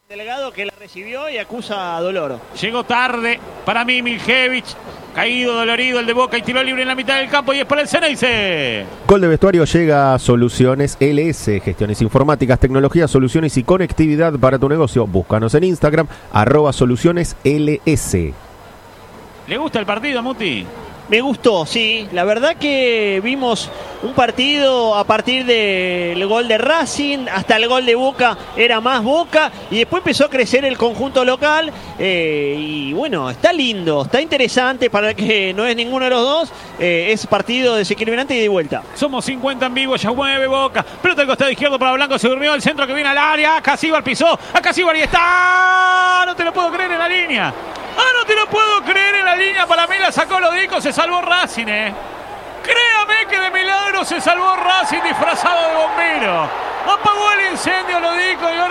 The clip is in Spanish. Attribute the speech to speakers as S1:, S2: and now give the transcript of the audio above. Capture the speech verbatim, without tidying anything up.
S1: Delegado que la recibió y acusa a dolor.
S2: Llegó tarde para mí Miljevic, caído, dolorido el de Boca y tiro libre en la mitad del campo y es para el Ceneice.
S3: Gol de vestuario llega a Soluciones L S, gestiones informáticas, tecnología, soluciones y conectividad para tu negocio. Búscanos en Instagram, arroba Soluciones L S.
S2: ¿Le gusta el partido, Muti?
S1: Me gustó, sí. La verdad que vimos un partido a partir del gol de Racing hasta el gol de Boca, era más Boca y después empezó a crecer el conjunto local eh, y bueno, está lindo, está interesante para el que no es ninguno de los dos, eh, es partido desequilibrante y de vuelta.
S2: Somos cincuenta en vivo, ya mueve Boca, pelota al costado izquierdo para Blanco, se durmió el centro que viene al área, acá Síbar pisó, acá Síbar y está, no te lo puedo creer en la línea. Ah, no te lo puedo creer en la línea, para mí la sacó Lodico, se salvó Racing, eh. Créame que de milagro se salvó Racing disfrazado de bombero. Apagó el incendio Lodico y ahora